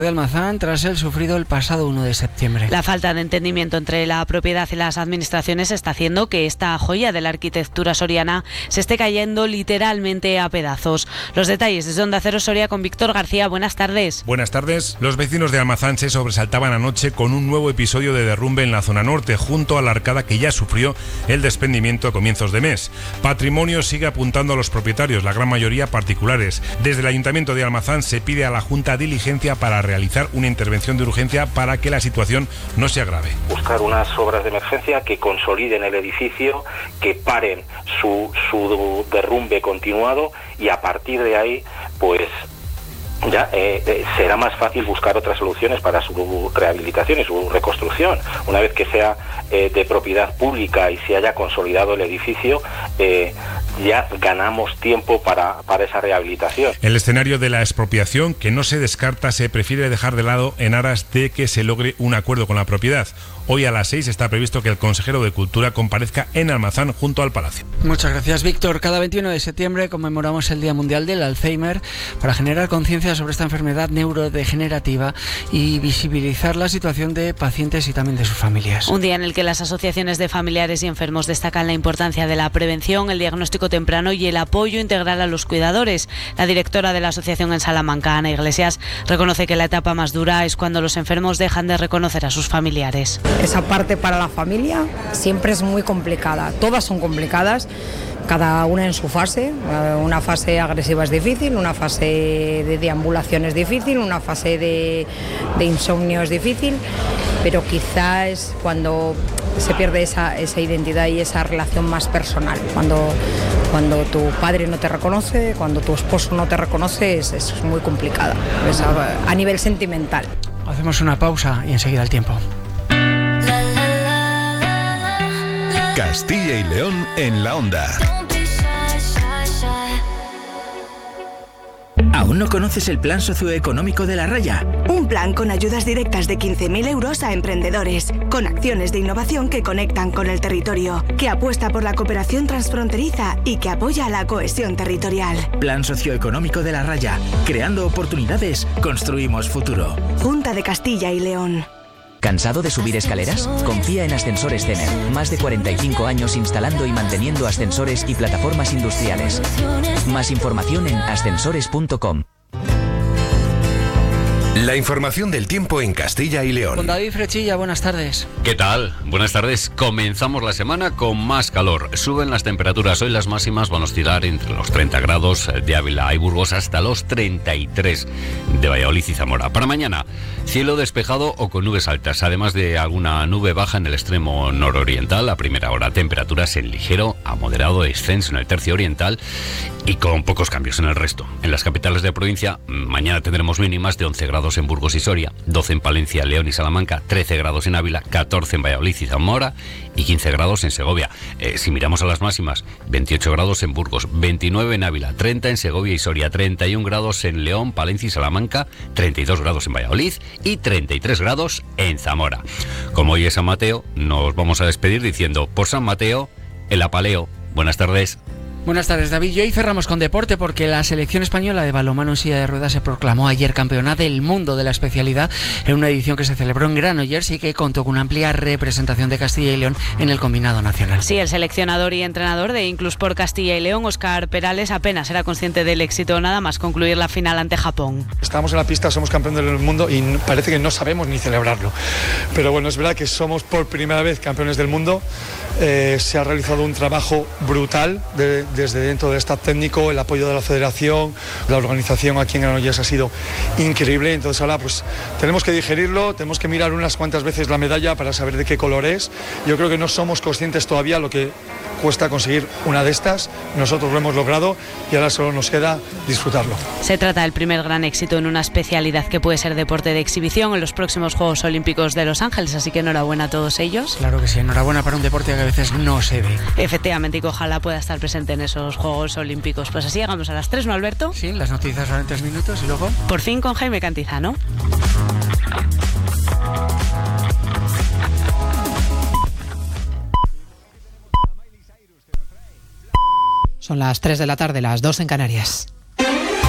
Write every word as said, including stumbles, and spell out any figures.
de Almazán tras el sufrido el pasado uno de septiembre. La falta de entendimiento entre la propiedad y las administraciones está haciendo que esta joya de la arquitectura soriana se esté cayendo literalmente a pedazos. Los detalles desde Onda Cero Soria con Víctor García. Buenas tardes. Buenas tardes. Los vecinos de Almazán se sobresaltaban anoche con un nuevo episodio de derrumbe en la zona norte, junto a la arcada que ya sufrió el desprendimiento a comienzos de mes. Patrimonio sigue apuntando a los propietarios, la gran mayoría particulares. Desde el Ayuntamiento de Almazán se pide a la Junta diligencia para realizar una intervención de urgencia para que la situación no se agrave. Buscar unas obras de emergencia que consoliden el edificio, que paren su, su derrumbe continuado y a partir de ahí, pues ya eh, eh, será más fácil buscar otras soluciones para su rehabilitación y su reconstrucción. Una vez que sea eh, de propiedad pública y se haya consolidado el edificio, eh, ya ganamos tiempo para, para esa rehabilitación. El escenario de la expropiación, que no se descarta, se prefiere dejar de lado en aras de que se logre un acuerdo con la propiedad. Hoy a las seis está previsto que el consejero de Cultura comparezca en Almazán junto al Palacio. Muchas gracias, Víctor. Cada veintiuno de septiembre conmemoramos el Día Mundial del Alzheimer para generar conciencia sobre esta enfermedad neurodegenerativa y visibilizar la situación de pacientes y también de sus familias. Un día en el que las asociaciones de familiares y enfermos destacan la importancia de la prevención, el diagnóstico temprano y el apoyo integral a los cuidadores. La directora de la asociación en Salamanca, Ana Iglesias, reconoce que la etapa más dura es cuando los enfermos dejan de reconocer a sus familiares. Esa parte para la familia siempre es muy complicada. Todas son complicadas, cada una en su fase. Una fase agresiva es difícil, una fase de deambulación es difícil, una fase de, de insomnio es difícil, pero quizá es cuando se pierde esa, esa identidad y esa relación más personal. Cuando, cuando tu padre no te reconoce, cuando tu esposo no te reconoce, es, es muy complicada, es a, a nivel sentimental. Hacemos una pausa y enseguida el tiempo. Castilla y León en la Onda. ¿Aún no conoces el plan socioeconómico de La Raya? Un plan con ayudas directas de quince mil euros a emprendedores, con acciones de innovación que conectan con el territorio, que apuesta por la cooperación transfronteriza y que apoya la cohesión territorial. Plan socioeconómico de La Raya. Creando oportunidades, construimos futuro. Junta de Castilla y León. ¿Cansado de subir escaleras? Confía en Ascensores Cener. Más de cuarenta y cinco años instalando y manteniendo ascensores y plataformas industriales. Más información en ascensores punto com. La información del tiempo en Castilla y León. Con David Frechilla, buenas tardes. ¿Qué tal? Buenas tardes. Comenzamos la semana con más calor. Suben las temperaturas. Hoy las máximas van a oscilar entre los treinta grados de Ávila y Burgos hasta los treinta y tres de Valladolid y Zamora. Para mañana, cielo despejado o con nubes altas, además de alguna nube baja en el extremo nororiental. A primera hora, temperaturas en ligero a moderado descenso en el tercio oriental y con pocos cambios en el resto. En las capitales de provincia, mañana tendremos mínimas de once grados en Burgos y Soria, doce en Palencia, León y Salamanca, trece grados en Ávila, catorce en Valladolid y Zamora y quince grados en Segovia. Eh, si miramos a las máximas, veintiocho grados en Burgos, veintinueve en Ávila, treinta en Segovia y Soria, treinta y un grados en León, Palencia y Salamanca, treinta y dos grados en Valladolid y treinta y tres grados en Zamora. Como hoy es San Mateo, nos vamos a despedir diciendo, por San Mateo, el apaleo. Buenas tardes. Buenas tardes, David. Y hoy cerramos con deporte porque la selección española de balonmano en silla de ruedas se proclamó ayer campeona del mundo de la especialidad en una edición que se celebró en Granollers y que contó con una amplia representación de Castilla y León en el combinado nacional. Sí, el seleccionador y entrenador de Inclusport Castilla y León, Óscar Perales, apenas era consciente del éxito nada más concluir la final ante Japón. Estamos en la pista, somos campeones del mundo y parece que no sabemos ni celebrarlo. Pero bueno, es verdad que somos por primera vez campeones del mundo. Eh, se ha realizado un trabajo brutal de, desde dentro del staff técnico, el apoyo de la federación, la organización aquí en Granollers ha sido increíble. Entonces ahora pues tenemos que digerirlo, tenemos que mirar unas cuantas veces la medalla para saber de qué color es. Yo creo que no somos conscientes todavía lo que cuesta conseguir una de estas. Nosotros lo hemos logrado y ahora solo nos queda disfrutarlo. Se trata del primer gran éxito en una especialidad que puede ser deporte de exhibición en los próximos Juegos Olímpicos de Los Ángeles, así que enhorabuena a todos ellos. Claro que sí, enhorabuena para un deporte que a veces no se ve. Efectivamente, y que ojalá pueda estar presente en esos Juegos Olímpicos. Pues así llegamos a las tres, ¿no, Alberto? Sí, las noticias van en tres minutos y luego... Por fin con Jaime Cantizano. Son las tres de la tarde, las dos en Canarias.